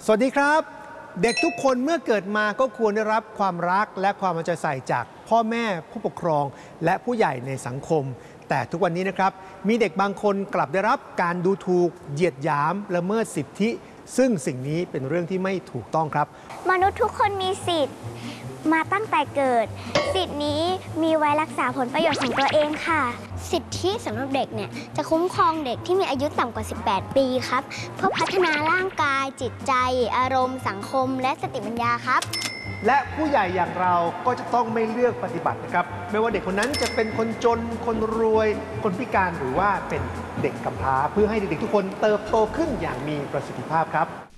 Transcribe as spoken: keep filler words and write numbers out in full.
สวัสดีครับเด็กทุกคนเมื่อเกิดมาก็ควรได้รับความรักและความเอาใจใส่จากพ่อแม่ผู้ปกครองและผู้ใหญ่ในสังคมแต่ทุกวันนี้นะครับมีเด็กบางคนกลับได้รับการดูถูกเหยียดหยามละเมิดสิทธิซึ่งสิ่งนี้เป็นเรื่องที่ไม่ถูกต้องครับมนุษย์ทุกคนมีสิทธิ์มาตั้งแต่เกิดสิทธินี้มีไว้รักษาผลประโยชน์ของตัวเองค่ะสิทธิสำหรับเด็กเนี่ยจะคุ้มครองเด็กที่มีอายุต่ำกว่าสิบแปดปีครับเพื่อพัฒนาร่างกายจิตใจอารมณ์สังคมและสติปัญญาครับและผู้ใหญ่อย่างเราก็จะต้องไม่เลือกปฏิบัตินะครับไม่ว่าเด็กคนนั้นจะเป็นคนจนคนรวยคนพิการหรือว่าเป็นเด็กกำพร้าเพื่อให้เด็กๆทุกคนเติบโตขึ้นอย่างมีประสิทธิภาพครับ